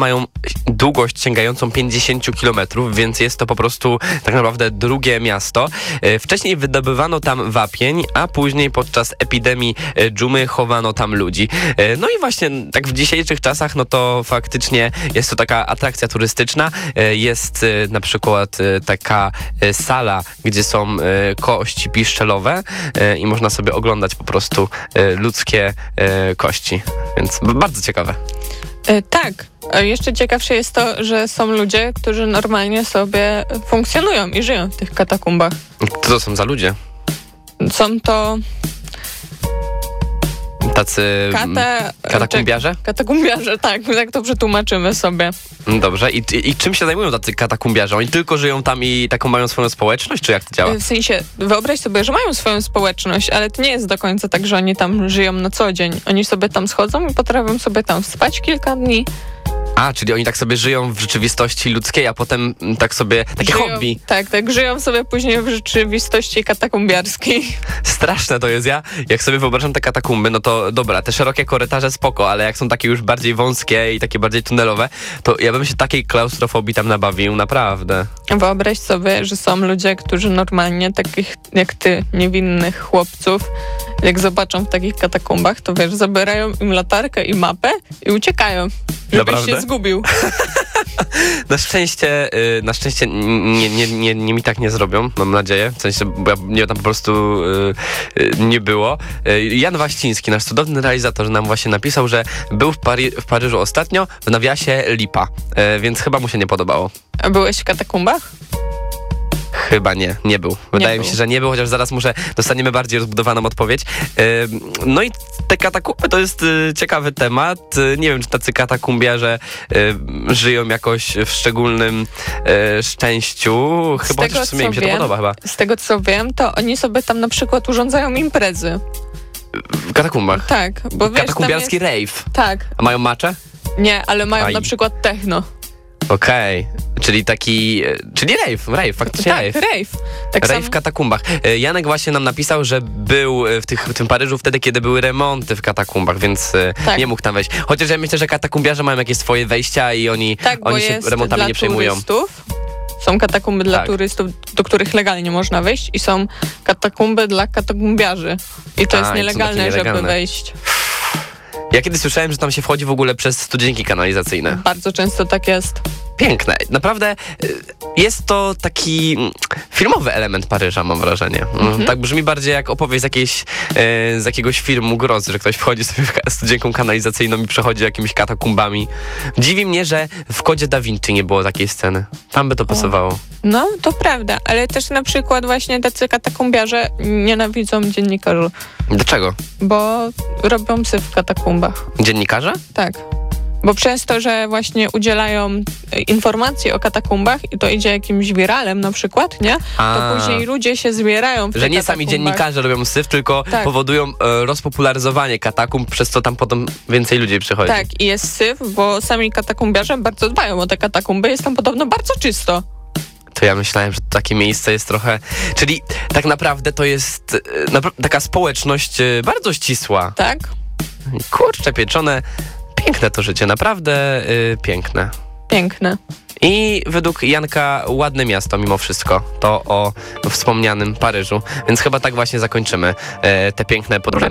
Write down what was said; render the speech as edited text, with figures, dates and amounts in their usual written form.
mają długość sięgającą 50 km, więc jest to po prostu tak naprawdę drugie miasto. Wcześniej wydobywano tam wapień, a później podczas epidemii dżumy chowano tam ludzi. No i właśnie tak w dzisiejszych czasach, no to faktycznie jest to taka atrakcja turystyczna. Jest na przykład taka sala, gdzie są kości piszczelowe i można sobie oglądać po prostu ludzkie kości, więc bardzo ciekawe. Tak. Jeszcze ciekawsze jest to, że są ludzie, którzy normalnie sobie funkcjonują i żyją w tych katakumbach. Co to są za ludzie? Są to tacy katakumbiarze? Katakumbiarze, tak to przetłumaczymy sobie. Dobrze. I czym się zajmują tacy katakumbiarze? Oni tylko żyją tam i taką mają swoją społeczność, czy jak to działa? W sensie, wyobraź sobie, że mają swoją społeczność, ale to nie jest do końca tak, że oni tam żyją na co dzień. Oni sobie tam schodzą i potrafią sobie tam spać kilka dni. A, czyli oni tak sobie żyją w rzeczywistości ludzkiej, a potem tak sobie, takie hobby. Tak, żyją sobie później w rzeczywistości katakumbiarskiej. Straszne to jest. Ja, jak sobie wyobrażam te katakumby, no to dobra, te szerokie korytarze spoko, ale jak są takie już bardziej wąskie i takie bardziej tunelowe, to ja bym się takiej klaustrofobii tam nabawił, naprawdę. Wyobraź sobie, że są ludzie, którzy normalnie, takich jak ty, niewinnych chłopców, jak zobaczą w takich katakumbach, to wiesz, zabierają im latarkę i mapę i uciekają, żebyś się zgubił. Na szczęście mi tak nie zrobią, mam nadzieję. W sensie, bo mnie tam po prostu nie było. Jan Waściński, nasz cudowny realizator, nam właśnie napisał, że był w Paryżu ostatnio, w nawiasie lipa, więc chyba mu się nie podobało. A byłeś w katakumbach? Chyba nie był. Wydaje mi się, że nie był, chociaż zaraz dostaniemy bardziej rozbudowaną odpowiedź. No i te katakumby to jest ciekawy temat. Nie wiem, czy tacy katakumbiarze żyją jakoś w szczególnym szczęściu. Chyba chociaż w sumie im się to podoba chyba. Z tego co wiem, to oni sobie tam na przykład urządzają imprezy. W katakumbach? Tak. Bo wiesz, katakumbiarski rave? Tak. A mają macze? Nie, ale mają na przykład techno. Okej. Czyli rave, faktycznie tak, rave. Tak rave w katakumbach. Janek właśnie nam napisał, że był w tym Paryżu wtedy, kiedy były remonty w katakumbach, więc nie mógł tam wejść. Chociaż ja myślę, że katakumbiarze mają jakieś swoje wejścia i oni się remontami nie przejmują. Są katakumby dla turystów, do których legalnie można wejść i są katakumby dla katakumbiarzy. I to jest nielegalne, żeby wejść. Ja kiedyś słyszałem, że tam się wchodzi w ogóle przez studzienki kanalizacyjne. Bardzo często tak jest. Piękne. Naprawdę jest to taki filmowy element Paryża, mam wrażenie. Tak brzmi bardziej jak opowieść z jakiegoś filmu grozy, że ktoś wchodzi sobie w studzienką kanalizacyjną i przechodzi jakimiś katakumbami. Dziwi mnie, że w Kodzie Da Vinci nie było takiej sceny. Tam by to pasowało. No, to prawda, ale też na przykład właśnie tacy katakumbiarze nienawidzą dziennikarzy. Dlaczego? Bo robią psy w katakumbach. Dziennikarze? Tak. Bo przez to, że właśnie udzielają informacji o katakumbach i to idzie jakimś wiralem na przykład, nie? To później ludzie się zbierają w tych Że nie sami dziennikarze robią syf, tylko powodują rozpopularyzowanie katakumb, przez co tam potem więcej ludzi przychodzi. Tak, i jest syf, bo sami katakumbiarze bardzo dbają o te katakumby, jest tam podobno bardzo czysto. To ja myślałem, że takie miejsce jest trochę... Czyli tak naprawdę to jest taka społeczność bardzo ścisła. Tak. Kurczę, pieczone. Piękne to życie, naprawdę piękne. Piękne. I według Janka ładne miasto mimo wszystko. To o wspomnianym Paryżu. Więc chyba tak właśnie zakończymy te piękne podróże.